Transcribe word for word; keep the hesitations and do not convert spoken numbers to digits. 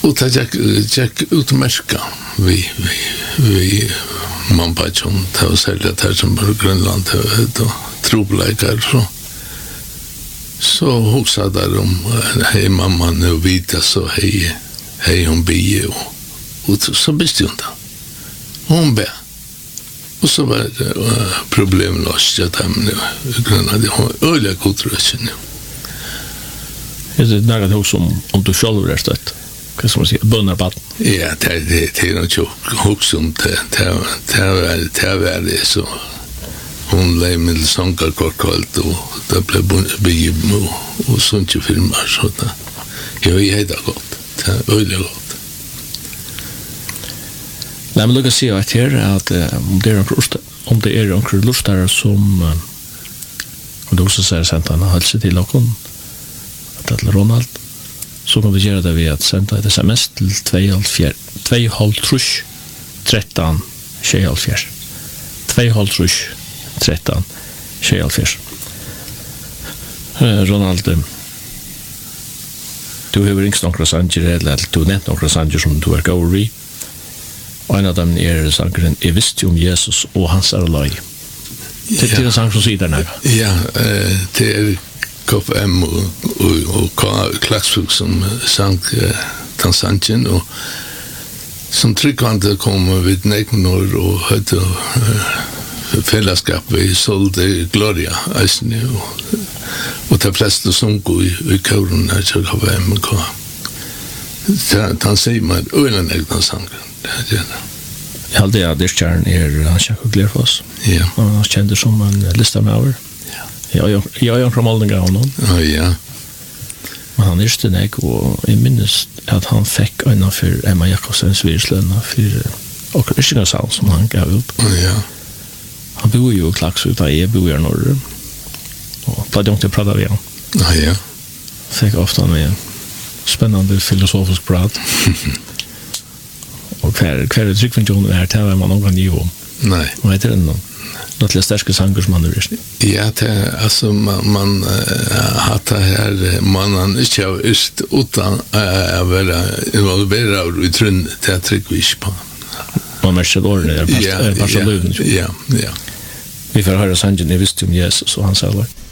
Och det gick, gick utmärka vi, vi, vi man bara som det var särskilt här som på Grönland och trobläkare så så husade där om hej mamma nu vita så hej hej hon be och, och så bestämde hon be och så var det uh, problem löst att hem nu Grönland har öliga kulturer. Är det något också om, om du själv är stött? Vad ska man säga? Bönarbatten? Ja, det, det, det är nog inte också om det. Det var det så. Hon lej med sånger kortkallt och det blev byggt och, och sånt ju filmer. Så det, jag är helt gott. Det är väldigt gott. Nej, men låt oss säga att här att om det är en om det är en lustare som och då så säger sent han har sig till och att till Ronald så kan vi göra det vi att sända ett sms till två tre tretton tjugofyra två tre tretton tjugofyra Ronald du har ringt några sanger eller du nämnt några sanger som du är går i och en av dem är sangren Jag visste om Jesus och hans är lag. Det är en sang som sitter där. Ja, det är K F M och, och, och Klaxvik som sang uh, Tansanchen och som tryggvande kom vid Neknor och hade uh, fällskap i Solde Gloria Eisne och, och de flesta som går i, i kören här så K F M och han säger man ölen egna sangen. Det är det. Jag hade att det kärn är han Jakob Glerfoss. Ja. Och han kände som en lista med över. Ja, jag jag är från Malden honom. Ja, ja. Men han är ständig och jag minns att han fick en för Emma Jakobsens virslöna för och Christian Sound som han gav upp. Ja. Han bor ju i Klaxvik där jag bor i norr. Och på det prata vi om. Ja, ja. Fick ofta med spännande filosofisk prat. Och kvar kvar tryckfunktionen här tar man någon ny om. Nej. Vad heter det då? Något lite starka sanger som man nu visst. Ja, det alltså man, man uh, har det här man han inte har ist utan uh, vara involverad i trund det tryck vi på. Man märker då det är fast ja, fast ja, löven. Ja, ja. Vi får höra sangen Jag visste om Jesus och han sa det.